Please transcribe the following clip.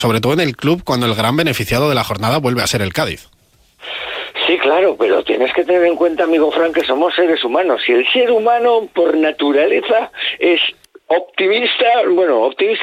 sobre todo en el club cuando el gran beneficiado de la jornada vuelve a ser el Cádiz. Sí, claro, pero tienes que tener en cuenta, amigo Fran, que somos seres humanos y el ser humano por naturaleza es optimista